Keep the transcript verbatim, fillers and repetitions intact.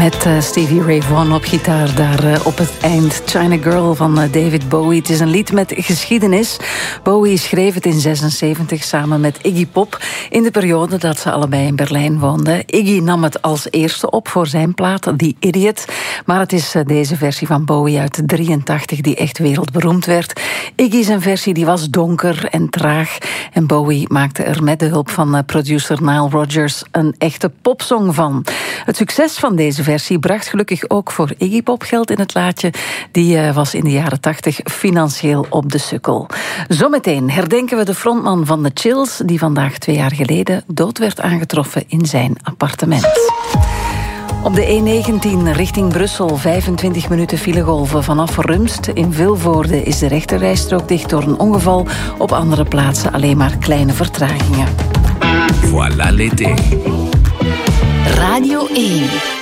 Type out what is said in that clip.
Met uh, Stevie Ray Vaughan op gitaar daar uh, op het eind. China Girl van uh, David Bowie. Het is een lied met geschiedenis. Bowie schreef het in zesenzeventig samen met Iggy Pop in de periode dat ze allebei in Berlijn woonden. Iggy nam het als eerste op voor zijn plaat, The Idiot. Maar het is uh, deze versie van Bowie uit drieëntachtig die echt wereldberoemd werd. Iggy zijn versie die was donker en traag. En Bowie maakte er met de hulp van uh, producer Nile Rodgers een echte popsong van. Het succes van deze versie bracht gelukkig ook voor Iggy Pop geld in het laadje. Die uh, was in de jaren tachtig financieel op de sukkel. Zometeen herdenken we de frontman van The Chills, die vandaag twee jaar geleden dood werd aangetroffen in zijn appartement. Op de E negentien richting Brussel, vijfentwintig minuten filegolven vanaf Rumst. In Vilvoorde is de rechterrijstrook dicht door een ongeval. Op andere plaatsen alleen maar kleine vertragingen. Voilà l'été. Radio één.